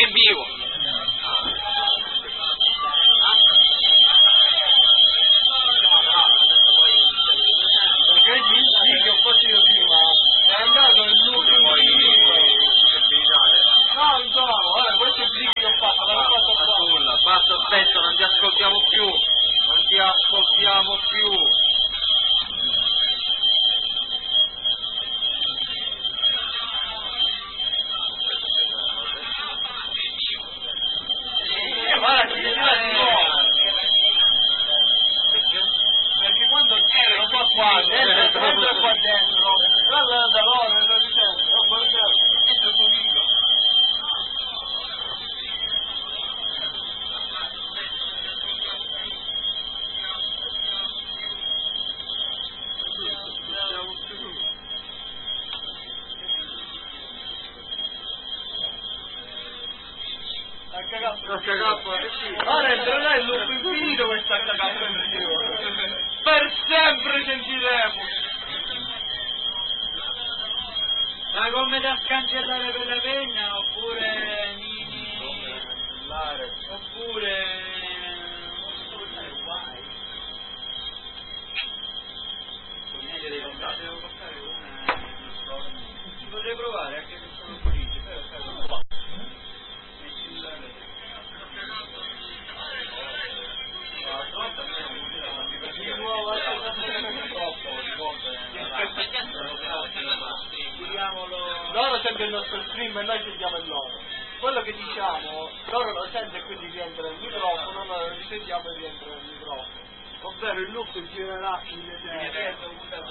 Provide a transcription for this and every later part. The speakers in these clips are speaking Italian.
in vivo. Perché dici che ho fatto io prima, è andato il nucleo no, insomma, questo è il primo che ho fatto, l'ho fatto nulla, basta, aspetta, non ti ascoltiamo più, non ti ascoltiamo più. Guarda, ci vedeva di nuovo. Perché quando ero qua dentro guarda da loro, lo dicevo, guarda, è il pubblico. Ora entrerà il loop infinito questa cagata in giro. Per sempre sentiremo. La gomme da scancellare per la penna oppure oppure devo comprare una. Ci potrei provare anche se sono puliti, però un po'. Loro sentono il nostro stream e noi sentiamo il loro. Quello che diciamo, loro lo sentono e quindi rientra nel microfono, noi lo risentiamo e rientra nel microfono. Ovvero il loop girerà in eterno.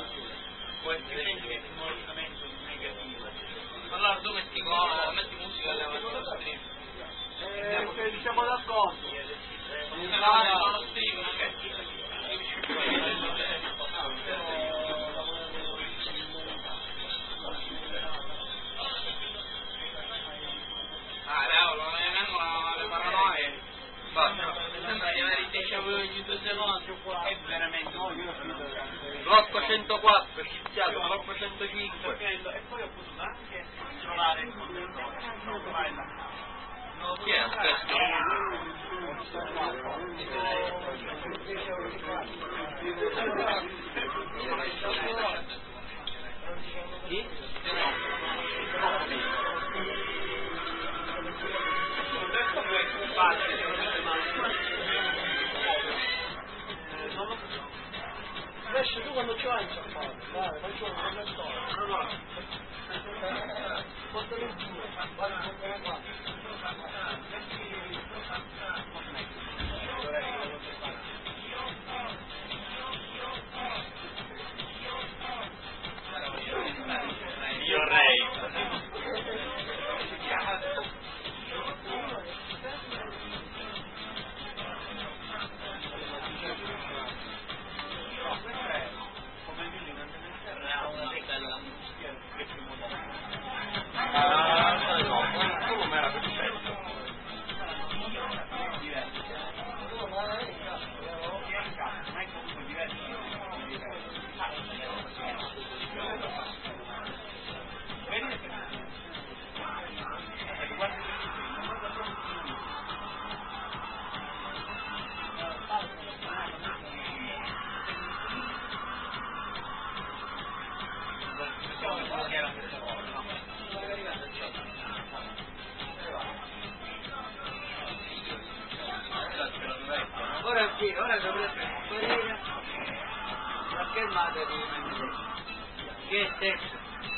Allora tu metti musica e levo lo stream. Se siamo d'accordo. Lo stream, cavolo, non ne vengono le paranoie. Basta, sembra di avere i déjà vu ogni 2 secondi. È veramente l'804 sciziato, l'805. E poi ho potuto anche trovare il Chi è? Aspetta. Chi? Invece tu quando ci vai in Giappone, dai, faccio un connettore. No. Portami il due, guarda come qua. Io Rey. Come era perfetto. Ora dovrebbe sparire la schermata di che è testo.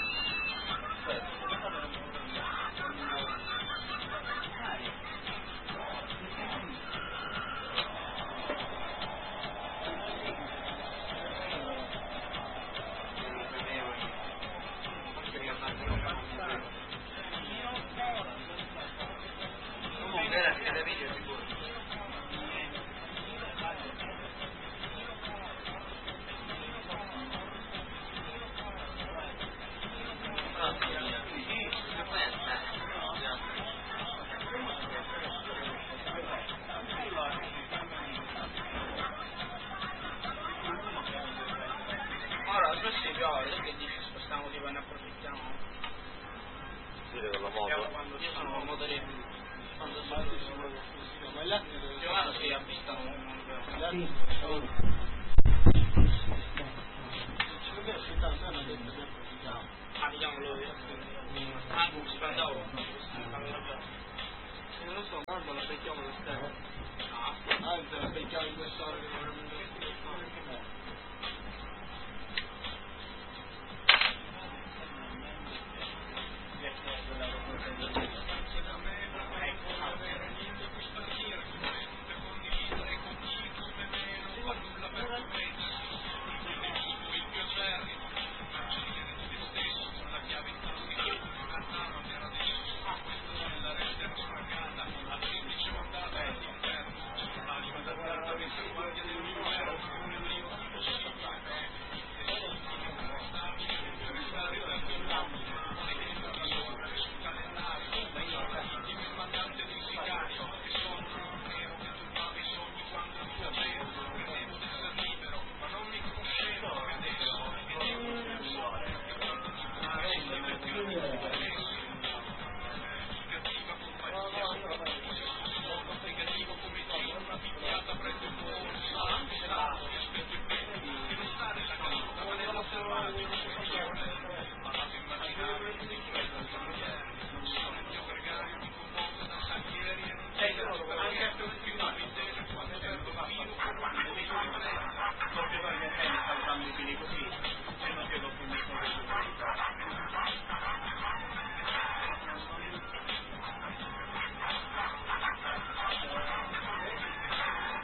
Comunque era scheda video sicuro. Ora, sì, piove, che dici, spostiamo tipo e ne approfittiamo? Dire con la moto. Quando ci sono motori quando è battissimo ma gli altri Giovanni si affittano gli altri secondo me aspettando me hanno detto sempre diciamo lui anche un spandavo non lo so, guarda la becchiamo lo stesso anzi la becchiamo in quest'ora che non